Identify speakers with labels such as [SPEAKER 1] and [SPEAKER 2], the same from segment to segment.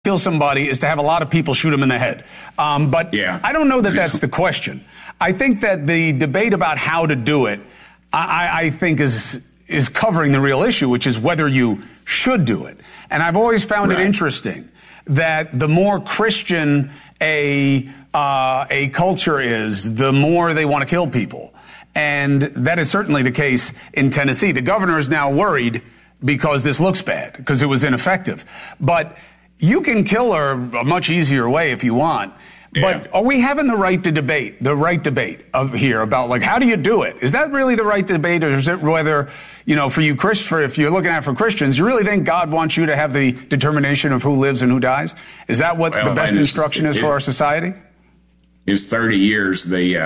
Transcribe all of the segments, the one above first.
[SPEAKER 1] kill somebody is to have a lot of people shoot them in the head. But yeah. I don't know that that's the question. I think that the debate about how to do it, I think is covering the real issue, which is whether you should do it. And I've always found it interesting that the more Christian a culture is, the more they want to kill people. And that is certainly the case in Tennessee. The governor is now worried because this looks bad, because it was ineffective. But you can kill her a much easier way if you want. Yeah. But are we having the right debate here about, like, how do you do it? Is that really the right debate, or is it whether, for you, if you're looking at for Christians, you really think God wants you to have the determination of who lives and who dies? Is that what the best instruction is for our society?
[SPEAKER 2] Is 30 years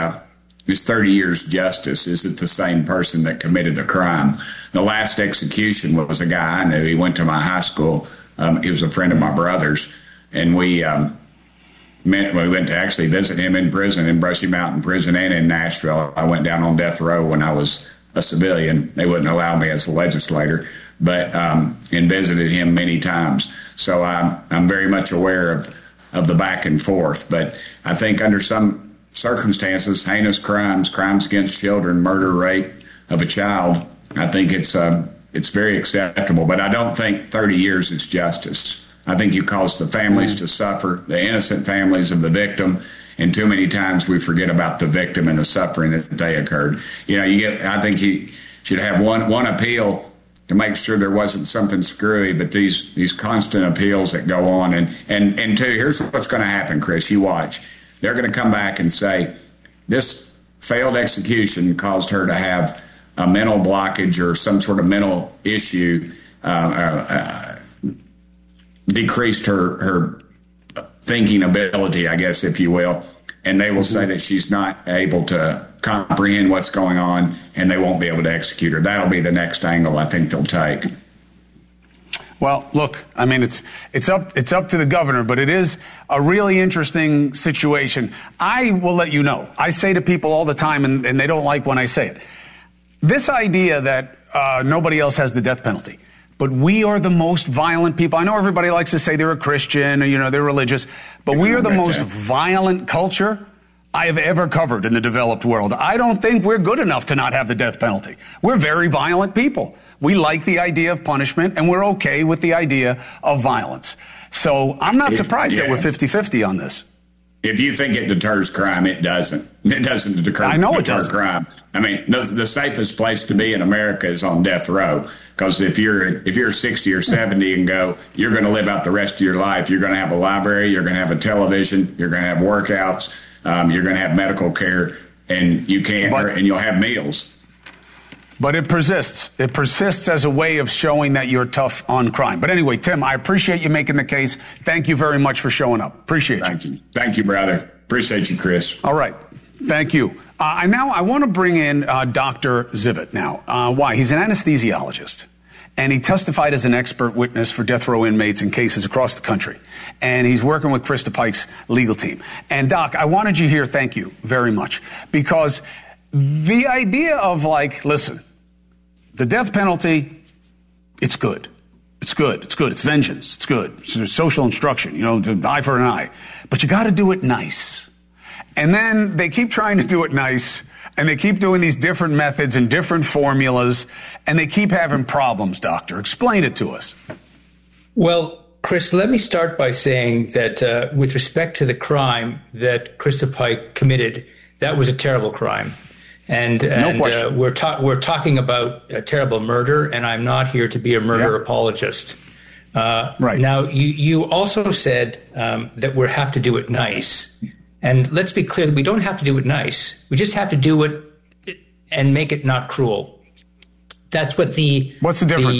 [SPEAKER 2] justice? Is it the same person that committed the crime? The last execution was a guy I knew. He went to my high school. He was a friend of my brother's, and we went to actually visit him in prison, in Brushy Mountain Prison and in Nashville. I went down on death row when I was a civilian. They wouldn't allow me as a legislator, but and visited him many times. So I'm very much aware of the back and forth. But I think under some circumstances, heinous crimes against children, murder, rape of a child, I think it's very acceptable. But I don't think 30 years is justice. I think you cause the families to suffer, the innocent families of the victim, and too many times we forget about the victim and the suffering that they occurred. I think he should have one appeal to make sure there wasn't something screwy, but these constant appeals that go on. And two, here's what's going to happen, Chris. You watch. They're going to come back and say, this failed execution caused her to have a mental blockage or some sort of mental issue, decreased her thinking ability, I guess, if you will. And they will say that she's not able to comprehend what's going on, and they won't be able to execute her. That'll be the next angle I think they'll take.
[SPEAKER 1] Well, look, I mean, it's up to the governor, but it is a really interesting situation. I will let you know. I say to people all the time, and they don't like when I say it, this idea that nobody else has the death penalty. But we are the most violent people. I know everybody likes to say they're a Christian or, they're religious, but we are the most violent culture I have ever covered in the developed world. I don't think we're good enough to not have the death penalty. We're very violent people. We like the idea of punishment, and we're okay with the idea of violence. So I'm not surprised that we're 50-50 on this.
[SPEAKER 2] If you think it deters crime, it doesn't. It doesn't deter crime. I mean, the safest place to be in America is on death row. Because if you're 60 or 70 and you're going to live out the rest of your life. You're going to have a library. You're going to have a television. You're going to have workouts. You're going to have medical care, and you'll have meals.
[SPEAKER 1] But it persists. It persists as a way of showing that you're tough on crime. But anyway, Tim, I appreciate you making the case. Thank you very much for showing up. Appreciate you.
[SPEAKER 2] Thank you, brother. Appreciate you, Chris.
[SPEAKER 1] All right. Thank you. I want to bring in Dr. Zivit now. Why? He's an anesthesiologist, and he testified as an expert witness for death row inmates in cases across the country. And he's working with Krista Pike's legal team. And, Doc, I wanted you here, thank you very much, because the idea of, listen, the death penalty, it's good. It's good. It's good. It's vengeance. It's good. It's social instruction, eye for an eye. But you got to do it nice. And then they keep trying to do it nice, and they keep doing these different methods and different formulas, and they keep having problems, Doctor. Explain it to us.
[SPEAKER 3] Well, Chris, let me start by saying that with respect to the crime that Krista Pike committed, that was a terrible crime. And
[SPEAKER 1] no question.
[SPEAKER 3] We're talking about a terrible murder, and I'm not here to be a murder apologist.
[SPEAKER 1] Right.
[SPEAKER 3] Now, you also said that we have to do it nice. And let's be clear that we don't have to do it nice. We just have to do it and make it not cruel. That's what
[SPEAKER 1] What's the difference?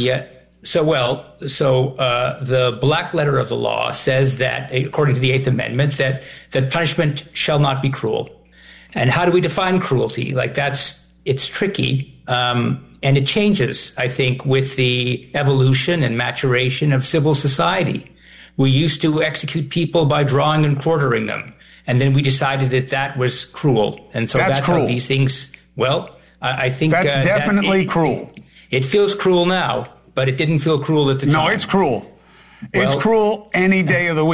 [SPEAKER 3] The black letter of the law says that, according to the Eighth Amendment, that punishment shall not be cruel. And how do we define cruelty? It's tricky. And it changes, I think, with the evolution and maturation of civil society. We used to execute people by drawing and quartering them. And then we decided that was cruel. And so that's
[SPEAKER 1] cruel.
[SPEAKER 3] How these things, I think
[SPEAKER 1] that's definitely cruel.
[SPEAKER 3] It feels cruel now, but it didn't feel cruel at the time.
[SPEAKER 1] No, it's cruel. It's cruel any day of the week.